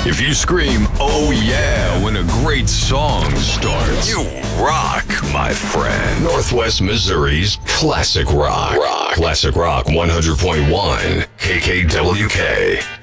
If you scream, oh yeah, when a great song starts, you rock, my friend. Northwest Missouri's Classic Rock. Classic Rock 100.1 KKWK.